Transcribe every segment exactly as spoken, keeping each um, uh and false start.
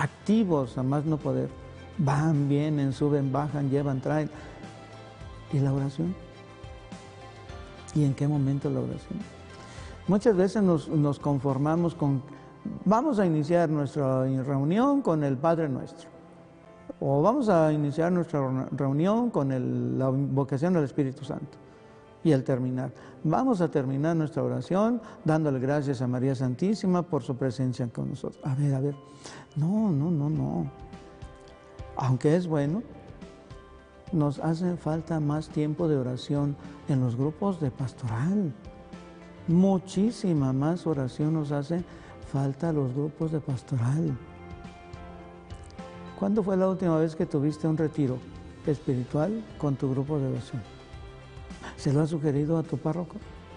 activos a más no poder. Van, vienen, suben, bajan, llevan, traen. ¿Y la oración? ¿Y en qué momento la oración? Muchas veces nos, nos conformamos con, vamos a iniciar nuestra reunión con el Padre Nuestro, o vamos a iniciar nuestra reunión con el, la invocación del Espíritu Santo, y al terminar, vamos a terminar nuestra oración dándole gracias a María Santísima por su presencia con nosotros. A ver, a ver, no, no, no, no. Aunque es bueno, nos hace falta más tiempo de oración en los grupos de pastoral. Muchísima más oración nos hace falta a los grupos de pastoral. ¿Cuándo fue la última vez que tuviste un retiro espiritual con tu grupo de oración? ¿Se lo has sugerido a tu párroco?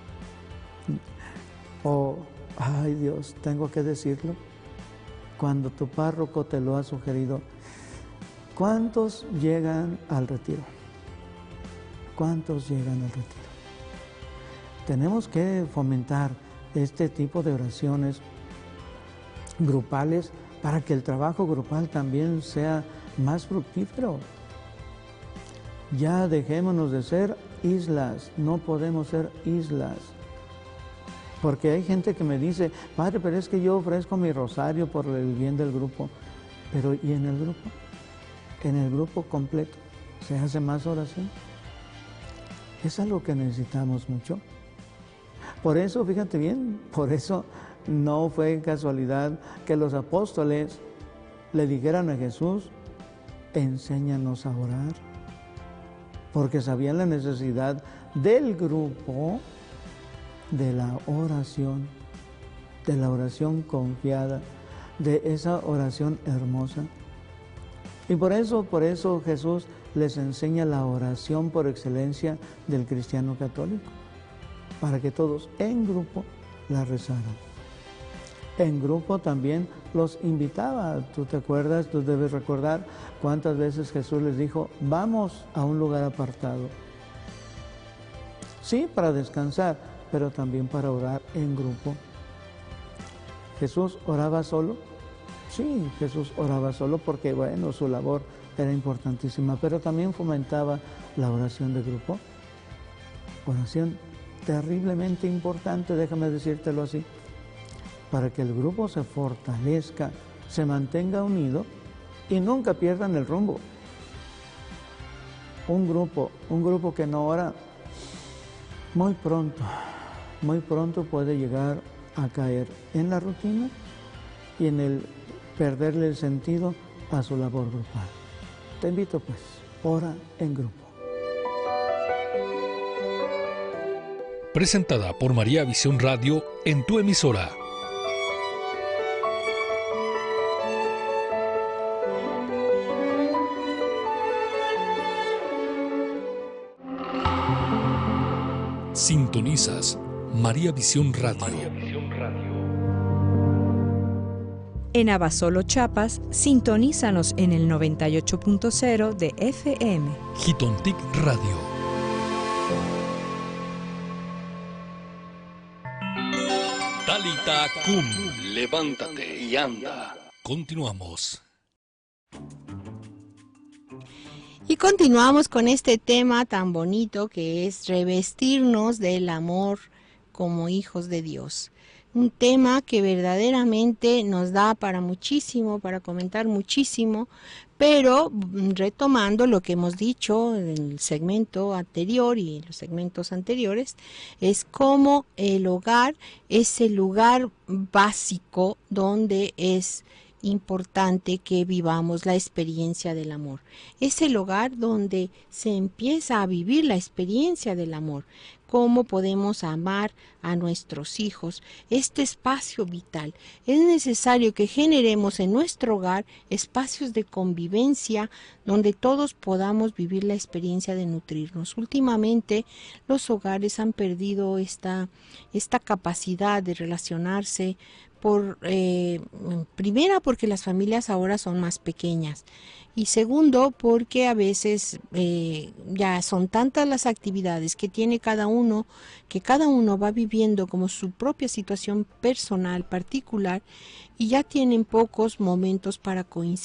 O, ay Dios, tengo que decirlo, cuando tu párroco te lo ha sugerido, ¿cuántos llegan al retiro? ¿Cuántos llegan al retiro? Tenemos que fomentar este tipo de oraciones grupales para que el trabajo grupal también sea más fructífero. Ya dejémonos de ser islas, no podemos ser islas. Porque hay gente que me dice, padre, pero es que yo ofrezco mi rosario por el bien del grupo. Pero ¿y en el grupo? En el grupo completo, ¿se hace más oración? Es algo que necesitamos mucho. Por eso, fíjate bien, por eso no fue casualidad que los apóstoles le dijeran a Jesús, enséñanos a orar, porque sabían la necesidad del grupo, de la oración, de la oración confiada, de esa oración hermosa. Y por eso, por eso Jesús les enseña la oración por excelencia del cristiano católico, para que todos en grupo la rezaran. En grupo también los invitaba. Tú te acuerdas, tú debes recordar cuántas veces Jesús les dijo, vamos a un lugar apartado. Sí, para descansar, pero también para orar en grupo. ¿Jesús oraba solo? Sí, Jesús oraba solo porque, bueno, su labor era importantísima, pero también fomentaba la oración de grupo. Oración terriblemente importante, déjame decírtelo así, para que el grupo se fortalezca, se mantenga unido y nunca pierdan el rumbo. Un grupo, un grupo que no ora, muy pronto, muy pronto puede llegar a caer en la rutina y en el perderle el sentido a su labor grupal. Te invito pues, ora en grupo. Presentada por María Visión Radio en tu emisora. Sintonizas María Visión Radio. María Visión Radio. En Abasolo, Chiapas, sintonízanos en el noventa y ocho punto cero de F M. Jitontic Radio. Talita cum, levántate y anda. Continuamos. Y continuamos con este tema tan bonito que es revestirnos del amor como hijos de Dios. Un tema que verdaderamente nos da para muchísimo, para comentar muchísimo, pero retomando lo que hemos dicho en el segmento anterior y en los segmentos anteriores, es cómo el hogar es el lugar básico donde es importante que vivamos la experiencia del amor. Es el hogar donde se empieza a vivir la experiencia del amor. Cómo podemos amar a nuestros hijos, este espacio vital. Es necesario que generemos en nuestro hogar espacios de convivencia donde todos podamos vivir la experiencia de nutrirnos. Últimamente los hogares han perdido esta, esta capacidad de relacionarse por eh, primera porque las familias ahora son más pequeñas y segundo porque a veces eh, ya son tantas las actividades que tiene cada uno que cada uno va viviendo como su propia situación personal particular y ya tienen pocos momentos para coincidir.